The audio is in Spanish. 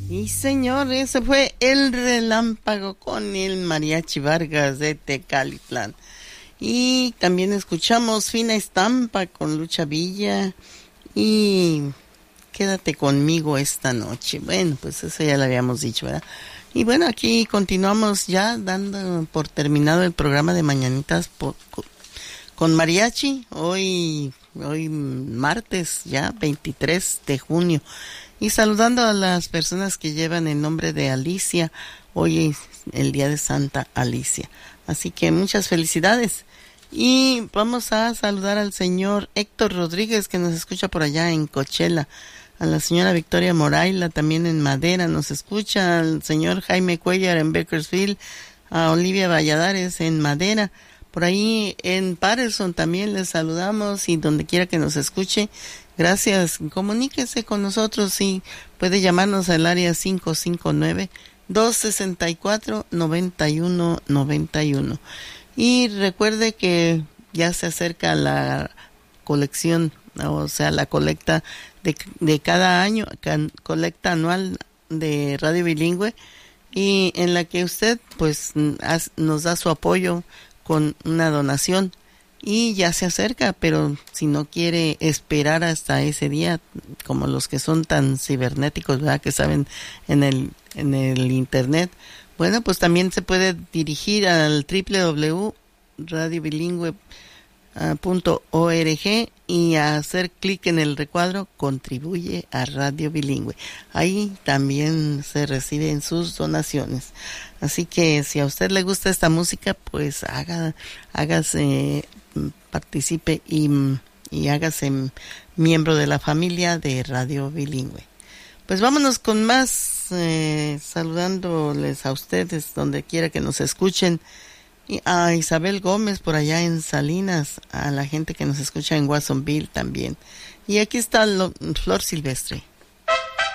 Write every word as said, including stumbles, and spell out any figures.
Y señor, ese fue El Relámpago con el Mariachi Vargas de Tecalitlán. Y también escuchamos Fina Estampa con Lucha Villa y Quédate conmigo esta noche. Bueno, pues eso ya lo habíamos dicho, ¿verdad? Y bueno, aquí continuamos ya dando por terminado el programa de Mañanitas por, con Mariachi. Hoy, hoy martes ya, veintitrés de junio. Y saludando a las personas que llevan el nombre de Alicia. Hoy es el día de Santa Alicia. Así que muchas felicidades. Y vamos a saludar al señor Héctor Rodríguez, que nos escucha por allá en Coachella. A la señora Victoria Moraila, también en Madera, nos escucha. Al señor Jaime Cuellar en Bakersfield. A Olivia Valladares en Madera. Por ahí en Patterson también les saludamos, y donde quiera que nos escuche. Gracias. Comuníquese con nosotros y puede llamarnos al área cinco cinco nueve, dos seis cuatro, nueve uno nueve uno. Y recuerde que ya se acerca la colección, o sea, la colecta de, de cada año, colecta anual de Radio Bilingüe, y en la que usted pues nos da su apoyo con una donación. Y ya se acerca, pero si no quiere esperar hasta ese día, como los que son tan cibernéticos, ¿verdad?, que saben en el en el internet, bueno, pues también se puede dirigir al doble u doble u doble u punto radio bilingüe punto org y hacer clic en el recuadro Contribuye a Radio Bilingüe. Ahí también se reciben sus donaciones. Así que si a usted le gusta esta música, pues haga, hágase, participe y, y hágase miembro de la familia de Radio Bilingüe. Pues vámonos con más, eh, saludándoles a ustedes donde quiera que nos escuchen. Y a Isabel Gómez por allá en Salinas, a la gente que nos escucha en Watsonville también. Y aquí está lo, Flor Silvestre.